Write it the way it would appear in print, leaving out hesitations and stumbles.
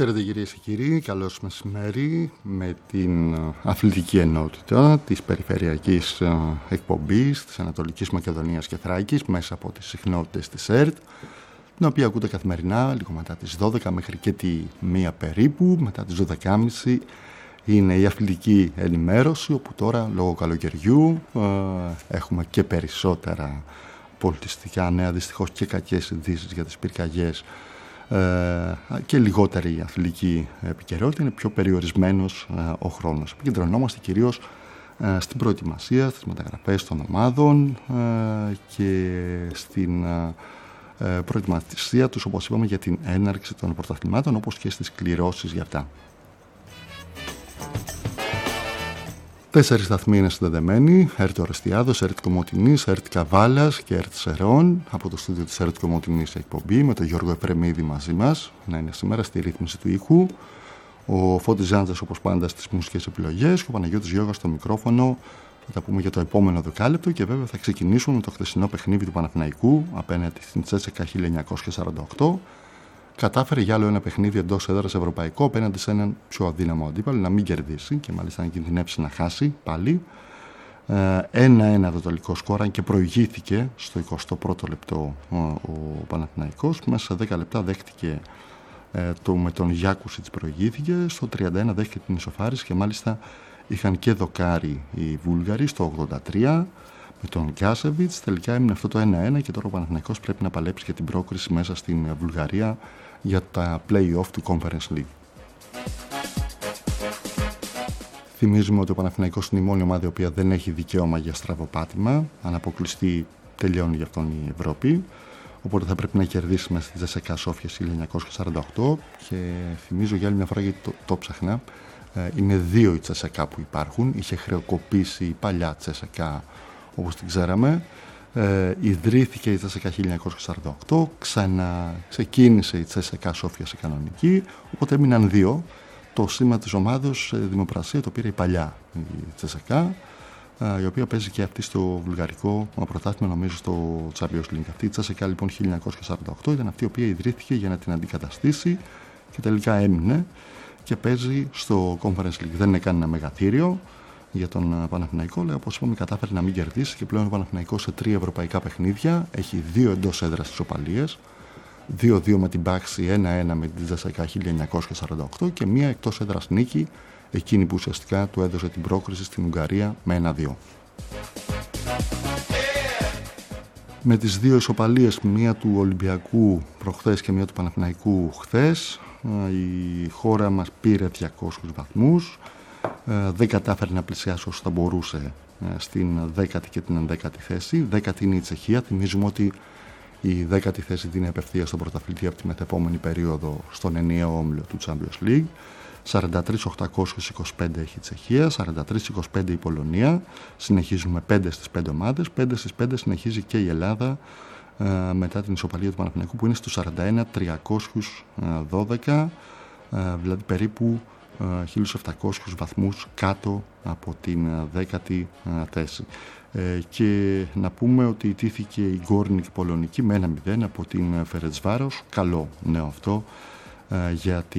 Χαίρετε κυρίες και κύριοι, καλώς μεσημέρι με την αθλητική ενότητα της περιφερειακής εκπομπής της Ανατολικής Μακεδονίας και Θράκης μέσα από τις συχνότητες της ΕΡΤ, την οποία ακούτε καθημερινά λίγο μετά τις 12 μέχρι και τη 1 περίπου. Μετά τις 12.30 είναι η αθλητική ενημέρωση, όπου τώρα λόγω καλοκαιριού έχουμε και περισσότερα πολιτιστικά νέα, δυστυχώς και κακές ειδήσεις για τις πυρκαγιές και λιγότερη αθλητική επικαιρότητα. Είναι πιο περιορισμένος ο χρόνος. Επικεντρωνόμαστε κυρίως στην προετοιμασία, στις μεταγραφές των ομάδων και στην προετοιμασία τους, όπως είπαμε, για την έναρξη των πρωταθλημάτων, όπως και στις κληρώσεις για αυτά. 4 σταθμοί είναι συνδεδεμένοι: ΕΡΤ Ορεστιάδος, ΕΡΤ Κομοτηνής, ΕΡΤ Καβάλας και ΕΡΤ Σερών. Από το στούντιο της ΕΡΤ Κομοτηνής εκπομπή με τον Γιώργο Εφρεμίδη μαζί μας να είναι σήμερα στη ρύθμιση του ήχου, ο Φώτης Ζάντζας όπως πάντα στις μουσικές επιλογές και ο Παναγιώτης Γιώργας στο μικρόφωνο. Θα τα πούμε για το επόμενο δεκάλεπτο και βέβαια θα ξεκινήσουμε με το χθεσινό παιχνίδι του Παναθηναϊκού απέναντι στην Τσέσσεκα 1948. Κατάφερε για άλλο ένα παιχνίδι εντός έδρας ευρωπαϊκό απέναντι σε έναν πιο αδύναμο αντίπαλο να μην κερδίσει και μάλιστα να κινδυνεύσει να χάσει πάλι. 1-1 το τελικό σκορ, αν και προηγήθηκε στο 21ο λεπτό ο Παναθηναϊκός. Μέσα σε 10 λεπτά δέχτηκε με τον Γιάκουσιτς προηγήθηκε, στο 31 δέχτηκε την ισοφάριση και μάλιστα είχαν και δοκάρι οι Βούλγαροι στο 83 με τον Γκάσεβιτς. Τελικά έμεινε αυτό το 1-1 και τώρα ο Παναθηναϊκός πρέπει να παλέψει για την πρόκριση μέσα στην Βουλγαρία για τα play-off του Conference League. Θυμίζουμε ότι ο Παναθηναϊκός είναι η μόνη ομάδα η οποία δεν έχει δικαίωμα για στραβοπάτημα. Αν αποκλειστεί, τελειώνει για αυτόν η Ευρώπη. Οπότε θα πρέπει να κερδίσει μέσα στη Τσέσσεκα Σόφιας 1948. Και θυμίζω για άλλη μια φορά, γιατί το ψάχνα, είναι 2 οι Τσέσσεκα που υπάρχουν. Είχε χρεοκοπήσει η παλιά Τσέσσεκα όπως την ξέραμε. Ιδρύθηκε η Τσέσσεκα 1948, ξεκίνησε η Τσέσσεκα Σόφια σε κανονική, οπότε έμειναν 2. Το σήμα της ομάδος δημοπρασία το πήρε η παλιά η Τσέσσεκα, η οποία παίζει και αυτή στο βουλγαρικό πρωτάθλημα, νομίζω στο Champions League. Αυτή η Τσέσσεκα λοιπόν 1948 ήταν αυτή η οποία ιδρύθηκε για να την αντικαταστήσει και τελικά έμεινε και παίζει στο Conference League. Δεν έκανε ένα μεγαθύριο για τον Παναθηναϊκό, αλλά όπως είπαμε κατάφερε να μην κερδίσει και πλέον ο Παναθηναϊκός σε 3 ευρωπαϊκά παιχνίδια έχει 2 εντός έδρας ισοπαλίες, 2-2 με την Πάξη, 1-1 με την Τσέσσεκα 1948 και 1 εκτός έδρας νίκη, εκείνη που ουσιαστικά του έδωσε την πρόκριση στην Ουγγαρία με 1-2. Με τις 2 ισοπαλίες, μία του Ολυμπιακού προχθές και μία του Παναθηναϊκού χθες, η χώρα μας πήρε 200 βαθμούς. Δεν κατάφερε να πλησιάσει όσο θα μπορούσε στην 10η και την 11η θέση. 10η είναι η Τσεχία. Θυμίζουμε ότι η 10η θέση δίνει απευθείας στον πρωταθλητή από τη μεθεπόμενη περίοδο στον ενιαίο όμιλο του Champions League. 43.825 έχει η Τσεχία, 43.25 η Πολωνία. Συνεχίζουμε 5 στις 5 ομάδες. 5 στις 5 συνεχίζει και η Ελλάδα μετά την ισοπαλία του Παναθηναϊκού που είναι στους 41.312, δηλαδή περίπου 1.700 βαθμούς κάτω από την 10η θέση. Και να πούμε ότι ιτήθηκε η Γκόρνικ Πολωνική με 1-0 από την Φερεντσβάρος. Καλό νέο αυτό για την